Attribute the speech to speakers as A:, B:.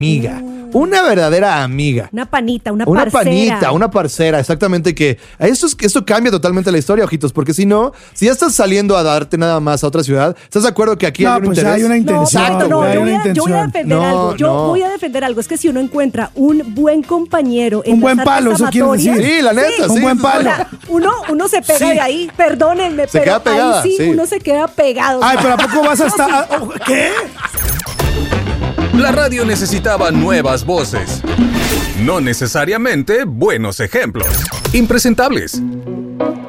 A: amiga. Una verdadera amiga.
B: Una panita, una
A: parcera, exactamente, que esto cambia totalmente la historia, ojitos, porque si no, si ya estás saliendo a darte nada más a otra ciudad, ¿estás de acuerdo que aquí hay un interés?
C: Hay una intención.
B: Exacto, yo voy a defender algo. Voy a defender algo. Es que si uno encuentra un buen compañero en
C: un buen palo, eso quiere decir.
A: Sí, la neta, sí.
C: Un buen palo.
B: O sea, uno se pega de ahí, perdónenme,
A: se queda pegada,
B: ahí sí, uno se queda pegado.
C: Ay, pero ¿a poco vas a estar? ¿Qué?
D: La radio necesitaba nuevas voces, no necesariamente buenos ejemplos. Impresentables.